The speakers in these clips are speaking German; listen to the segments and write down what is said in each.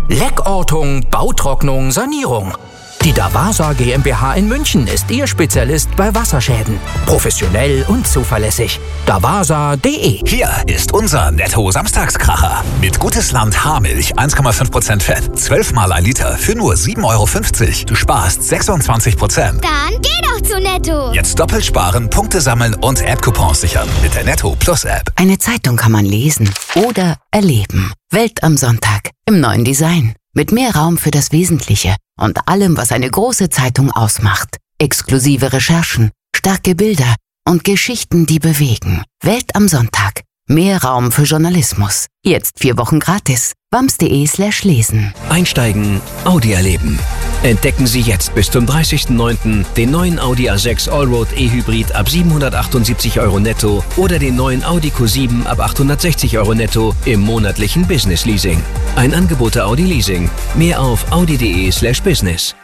Leckortung, Bautrocknung, Sanierung. Die Davasa GmbH in München ist Ihr Spezialist bei Wasserschäden. Professionell und zuverlässig. Davasa.de. Hier ist unser Netto-Samstagskracher. Mit Gutes Land Haarmilch 1,5% Fett, 12 mal 1 Liter für nur 7,50 €. Du sparst 26%. Dann geh doch zu Netto. Jetzt doppelt sparen, Punkte sammeln und App-Coupons sichern mit der Netto Plus App. Eine Zeitung kann man lesen oder erleben. Welt am Sonntag im neuen Design. Mit mehr Raum für das Wesentliche und allem, was eine große Zeitung ausmacht. Exklusive Recherchen, starke Bilder und Geschichten, die bewegen. Welt am Sonntag. Mehr Raum für Journalismus. Jetzt 4 Wochen gratis. wams.de/lesen. Einsteigen, Audi erleben. Entdecken Sie jetzt bis zum 30.09. den neuen Audi A6 Allroad E-Hybrid ab 778 € netto oder den neuen Audi Q7 ab 860 € netto im monatlichen Business Leasing. Ein Angebot der Audi Leasing. Mehr auf audi.de/business.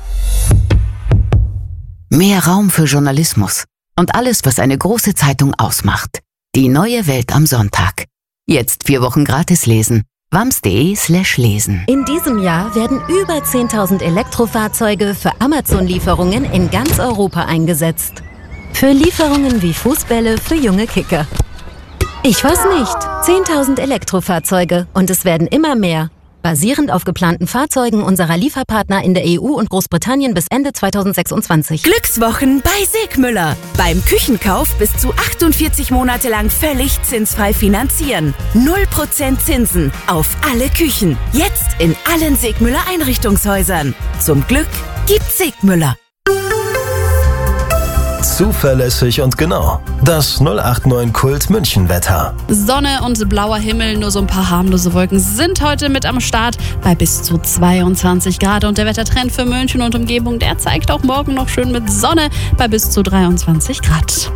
Mehr Raum für Journalismus und alles, was eine große Zeitung ausmacht. Die neue Welt am Sonntag. Jetzt 4 Wochen gratis lesen. wams.de/lesen. In diesem Jahr werden über 10.000 Elektrofahrzeuge für Amazon-Lieferungen in ganz Europa eingesetzt. Für Lieferungen wie Fußbälle für junge Kicker. Ich weiß nicht. 10.000 Elektrofahrzeuge und es werden immer mehr. Basierend auf geplanten Fahrzeugen unserer Lieferpartner in der EU und Großbritannien bis Ende 2026. Glückswochen bei Segmüller. Beim Küchenkauf bis zu 48 Monate lang völlig zinsfrei finanzieren. 0% Zinsen auf alle Küchen. Jetzt in allen Segmüller Einrichtungshäusern. Zum Glück gibt's Segmüller. Zuverlässig und genau. Das 089 Kult München Wetter. Sonne und blauer Himmel, nur so ein paar harmlose Wolken sind heute mit am Start bei bis zu 22 Grad. Und der Wettertrend für München und Umgebung, der zeigt auch morgen noch schön mit Sonne bei bis zu 23 Grad.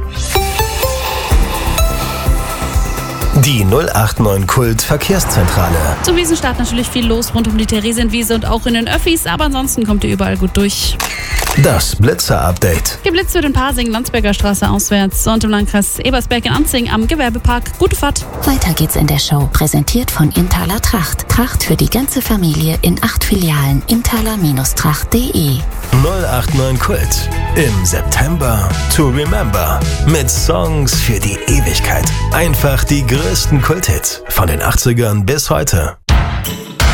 Die 089 Kult Verkehrszentrale. Zum Wiesenstart natürlich viel los rund um die Theresienwiese und auch in den Öffis, aber ansonsten kommt ihr überall gut durch. Das Blitzer-Update. Geblitzt wird in Pasing, Landsberger Straße auswärts und im Landkreis Ebersberg in Anzing am Gewerbepark. Gute Fahrt. Weiter geht's in der Show. Präsentiert von Inthaler Tracht. Tracht für die ganze Familie in 8 Filialen. Inthaler-Tracht.de. 089 Kult. Im September to remember. Mit Songs für die Ewigkeit. Einfach die größten Kulthits von den 80ern bis heute.